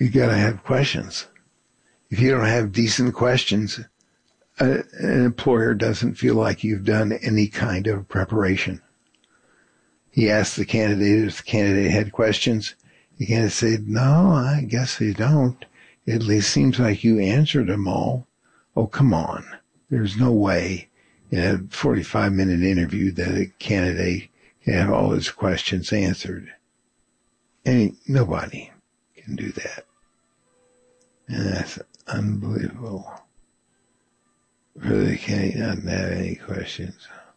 You gotta have questions. If you don't have decent questions, an employer doesn't feel like you've done any kind of preparation. He asked the candidate if the candidate had questions. The candidate said, no, I guess I don't. It at least seems like you answered them all. Oh, come on. There's no way in a 45-minute interview that a candidate can have all his questions answered. Nobody can do that. And that's unbelievable. For the candidate not to have any questions.